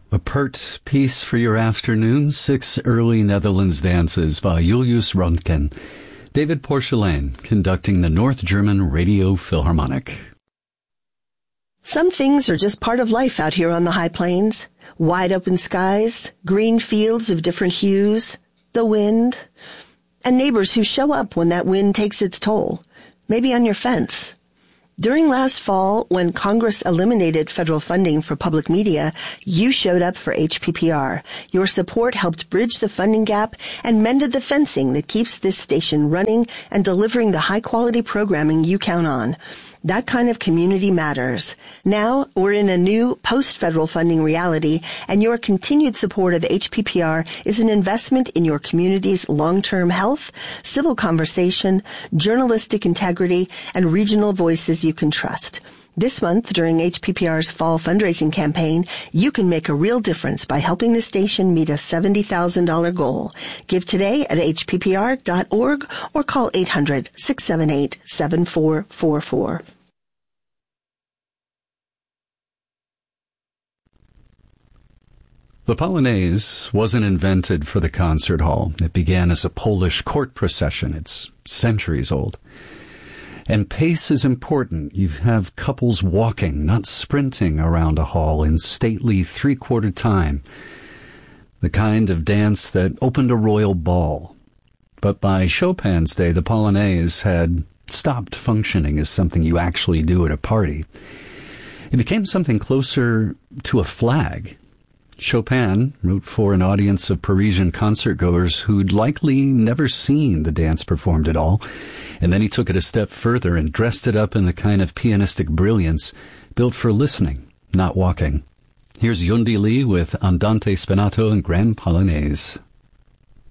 A pert piece for your afternoon, 6 early Netherlands dances by Julius Röntgen. David Porcelain conducting the North German Radio Philharmonic. Some things are just part of life out here on the high plains. Wide open skies, green fields of different hues, the wind, and neighbors who show up when that wind takes its toll, maybe on your fence. During last fall, when Congress eliminated federal funding for public media, you showed up for HPPR. Your support helped bridge the funding gap and mended the fencing that keeps this station running and delivering the high-quality programming you count on. That kind of community matters. Now, we're in a new post-federal funding reality, and your continued support of HPPR is an investment in your community's long-term health, civil conversation, journalistic integrity, and regional voices you can trust. This month, during HPPR's fall fundraising campaign, you can make a real difference by helping the station meet a $70,000 goal. Give today at hppr.org or call 800-678-7444. The Polonaise wasn't invented for the concert hall. It began as a Polish court procession. It's centuries old. And pace is important. You have couples walking, not sprinting around a hall in stately three-quarter time. The kind of dance that opened a royal ball. But by Chopin's day, the Polonaise had stopped functioning as something you actually do at a party. It became something closer to a flag. Chopin wrote for an audience of Parisian concertgoers who'd likely never seen the dance performed at all, and then he took it a step further and dressed it up in the kind of pianistic brilliance built for listening, not walking. Here's Yundi Lee with Andante Spinato and Grand Polonaise.